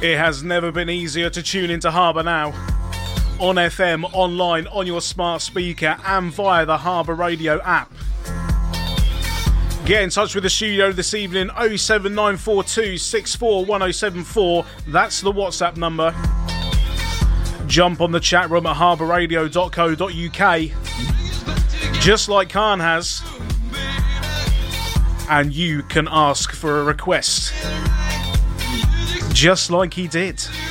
It has never been easier to tune into Harbour Now. On FM, online, on your smart speaker, and via the Harbour Radio app. Get in touch with the studio this evening, 07942 641074. That's the WhatsApp number. Jump on the chat room at harbourradio.co.uk, just like Khan has, and you can ask for a request, just like he did.